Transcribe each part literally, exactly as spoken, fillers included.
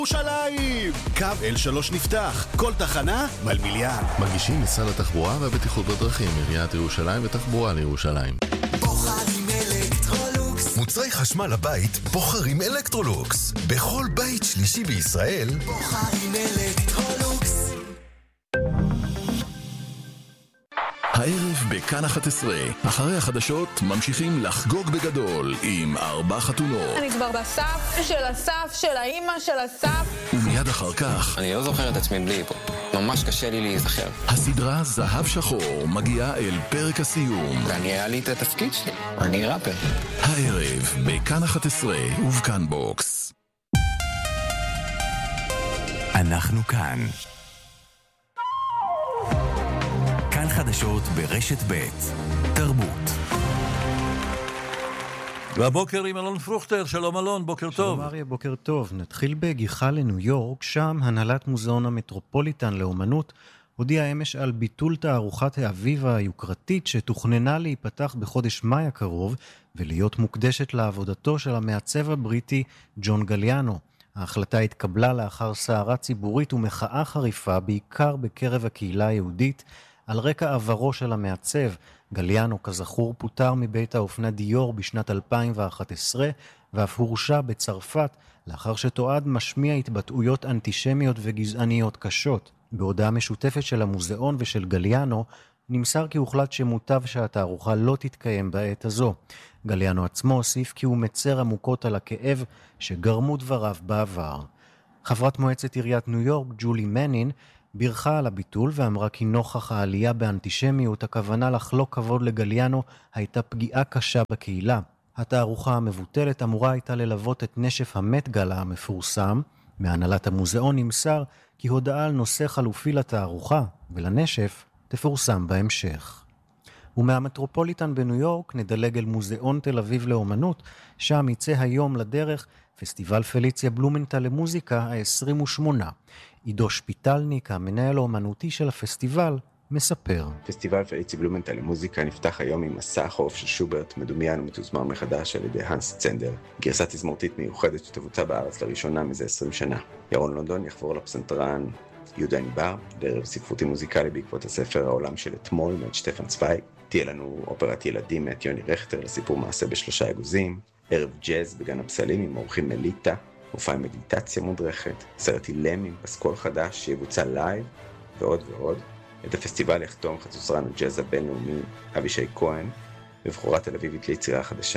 ירושלים! קו אל שלוש נפתח, כל תחנה מלמיליאן. מגישים משרד התחבורה והבטיחות בדרכים, עיריית ירושלים ותחבורה לירושלים. בוחרים אלקטרולוקס. מוצרי חשמל לבית בוחרים אלקטרולוקס. בכל בית שלישי בישראל בוחרים אלקטרולוקס. הערב בכאן אחת עשרה, אחרי החדשות ממשיכים לחגוג בגדול עם ארבע חתונות. אני כבר בסף של הסף של האימא של הסף. ומיד אחר כך אני לא זוכר את עצמי בלי פה, ממש קשה לי להיזכר. הסדרה זהב שחור מגיעה אל פרק הסיום. ואני היה לי את התפקיד שלי, אני ראפר. הערב בכאן אחת עשרה ובכאן בוקס. אנחנו כאן. כאן חדשות ברשת ב' תרבות. והבוקר עם אלון פרוכטר. שלום אלון, בוקר טוב. שלום אריה, בוקר טוב. נתחיל בגיחה לניו יורק. שם הנהלת מוזיאון המטרופוליטן לאומנות הודיעה אמש על ביטול תערוכת האביב היוקרתית שתוכננה להיפתח בחודש מאי הקרוב ולהיות מוקדשת לעבודתו של המעצב הבריטי ג'ון גליאנו. ההחלטה התקבלה לאחר סערה ציבורית ומחאה חריפה בעיקר בקרב הקהילה היהודית על רקע עברו של המעצב. גליאנו כזכור פוטר מבית האופנה דיור בשנת אלפיים ואחת עשרה ואף הורשע בצרפת לאחר שתועד משמיע התבטאויות אנטישמיות וגזעניות קשות. בהודעה משותפת של המוזיאון ושל גליאנו נמסר כי הוחלט שמוטב שהתערוכה לא תתקיים בעת הזו. גליאנו עצמו הוסיף כי הוא מצר עמוקות על הכאב שגרמו דבריו בעבר. חברת מועצת עיריית ניו יורק ג'ולי מנין בירכה על הביטול ואמרה כי נוכח העלייה באנטישמיות הכוונה לחלוק כבוד לגליאנו הייתה פגיעה קשה בקהילה. התערוכה המבוטלת אמורה הייתה ללוות את נשף המת גלה המפורסם. מהנהלת המוזיאון נמסר כי הודעה על נושא חלופי לתערוכה ולנשף תפורסם בהמשך. ומהמטרופוליטן בניו יורק נדלג אל מוזיאון תל אביב לאומנות, שם יצא היום לדרך פסטיבל פליציה בלומנטל למוזיקה ה-עשרים ושמונה. עידו שפיטלניק, המנהל האומנותי של הפסטיבל, מספר. פסטיבל פליציה בלומנטל למוזיקה נפתח היום עם מסע החורף של שוברט, מדומיין ומתוזמר מחדש על ידי הנס צנדר, גרסה תזמורתית מיוחדת שתבוצע בארץ לראשונה מזה עשרים שנה. ירון לונדון יחבור לפסנתרן יהודה ניבר, לערב ספרותי מוזיקלי בעקבות הספר העולם של אתמול מאת שטפן צוויג. תהיה לנו אופרת ילדים מאת יוני רכטר לסיפור מעשה בשלושה אגוזים, ערב ג'אז בגן הפסלים עם אורחים מליטה, מופע עם מדיטציה מודרכת, סרט אילם עם פסקול חדש שיבוצע לייב ועוד ועוד. את הפסטיבל יחתום חצוצרן הג'אז הבינלאומי אבישי כהן בבחורה תל אביבית ליצירה חדשה.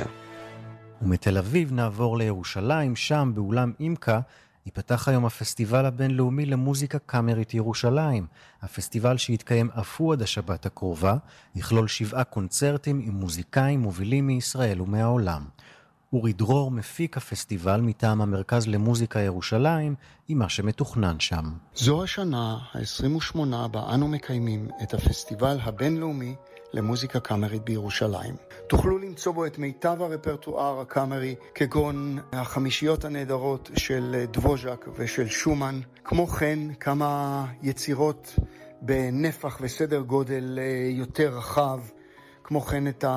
ומתל אביב נעבור לירושלים, שם באולם אימקה ייפתח היום הפסטיבל הבינלאומי למוזיקה קאמרית ירושלים. הפסטיבל שיתקיים אף הוא עד השבת הקרובה, יכלול שבעה קונצרטים עם מוזיקאים מובילים מישראל ומהעולם. אורי דרור מפיק הפסטיבל מטעם המרכז למוזיקה ירושלים עם מה שמתוכנן שם. זו השנה ה-עשרים ושמונה בה אנו מקיימים את הפסטיבל הבינלאומי למוזיקה קאמרית בירושלים. תוכלו למצוא בו את מיטב הרפרטואר הקאמרי, כגון החמישיות הנהדרות של דבוז'ק ושל שומן. כמו כן, כמה יצירות בנפח וסדר גודל יותר רחב, כמו כן את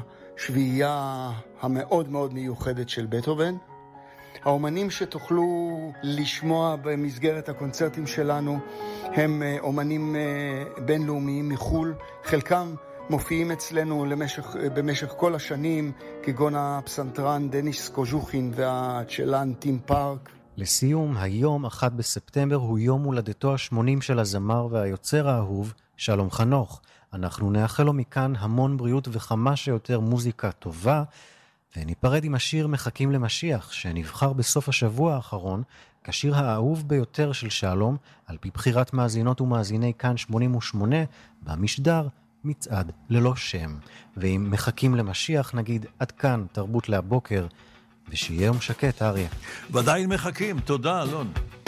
השביעייה המאוד מאוד מיוחדת של בטהובן. האומנים שתוכלו לשמוע במסגרת הקונצרטים שלנו הם אומנים בינלאומיים מחול, חלקם מופיעים אצלנו למשך, במשך כל השנים, כגון הפסנתרן דניס קוז'וכין והצ'לן טים פארק. לסיום, היום, אחד בספטמבר, הוא יום הולדתו ה-שמונים של הזמר והיוצר האהוב, שלום חנוך. אנחנו נאחל לו מכאן המון בריאות וכמה שיותר מוזיקה טובה, וניפרד עם השיר מחכים למשיח, שנבחר בסוף השבוע האחרון, כשיר האהוב ביותר של שלום, על פי בחירת מאזינות ומאזיני כאן שמונים ושמונה, במשדר מצעד ללא שם. ואם מחכים למשיח, נגיד עד כאן תרבות להבוקר, ושיהיה יום שקט, אריה. ודאי מחכים, תודה אלון.